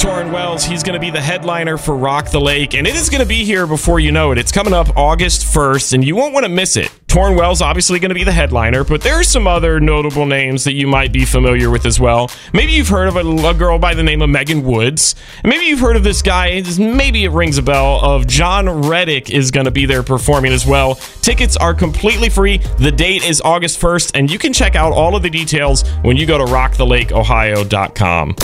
Torrin Wells. He's going to be the headliner for Rock the Lake, and it is going to be here before you know it. It's coming up August 1st, and you won't want to miss it. Torrin Wells obviously going to be the headliner, but there are some other notable names that you might be familiar with as well. Maybe you've heard of a girl by the name of Megan Woods. And maybe you've heard of this guy, maybe it rings a bell, of John Reddick is going to be there performing as well. Tickets are completely free. The date is August 1st, and you can check out all of the details when you go to rockthelake.ohio.com.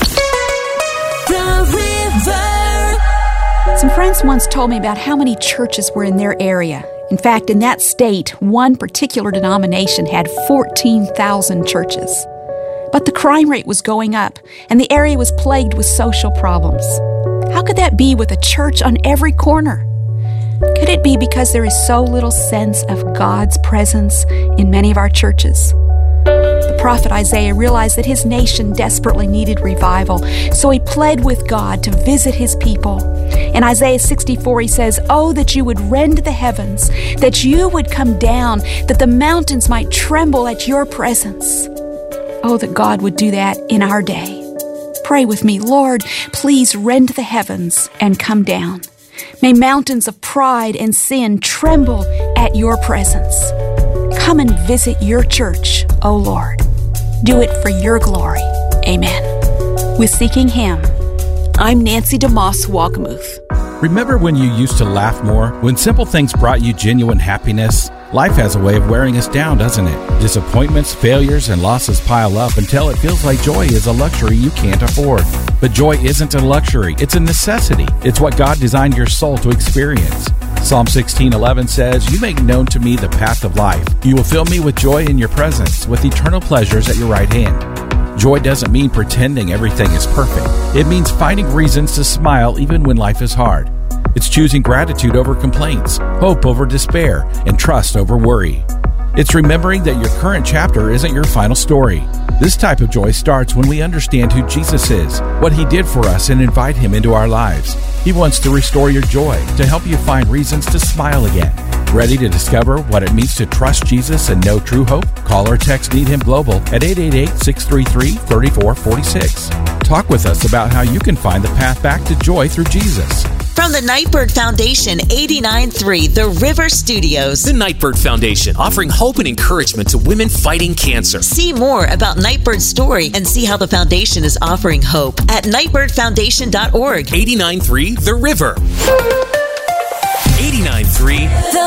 Some friends once told me about how many churches were in their area. In fact, in that state, one particular denomination had 14,000 churches. But the crime rate was going up, and the area was plagued with social problems. How could that be with a church on every corner? Could it be because there is so little sense of God's presence in many of our churches? The prophet Isaiah realized that his nation desperately needed revival, so he pled with God to visit his people. In Isaiah 64, he says, "Oh, that you would rend the heavens, that you would come down, that the mountains might tremble at your presence." Oh, that God would do that in our day. Pray with me, Lord, please rend the heavens and come down. May mountains of pride and sin tremble at your presence. Come and visit your church, O Lord. Do it for your glory. Amen. With Seeking Him, I'm Nancy DeMoss Walgamuth. Remember when you used to laugh more? When simple things brought you genuine happiness? Life has a way of wearing us down, doesn't it? Disappointments, failures, and losses pile up until it feels like joy is a luxury you can't afford. But joy isn't a luxury, it's a necessity. It's what God designed your soul to experience. Psalm 16:11 says, "You make known to me the path of life. You will fill me with joy in your presence, with eternal pleasures at your right hand." Joy doesn't mean pretending everything is perfect. It means finding reasons to smile even when life is hard. It's choosing gratitude over complaints, hope over despair, and trust over worry. It's remembering that your current chapter isn't your final story. This type of joy starts when we understand who Jesus is, what He did for us, and invite Him into our lives. He wants to restore your joy, to help you find reasons to smile again. Ready to discover what it means to trust Jesus and know true hope? Call or text Need Him Global at 888-633-3446. Talk with us about how you can find the path back to joy through Jesus. From the Nightbird Foundation, 89.3 The River Studios. The Nightbird Foundation, offering hope and encouragement to women fighting cancer. See more about Nightbird's story and see how the foundation is offering hope at nightbirdfoundation.org. 89.3 The River. 89.3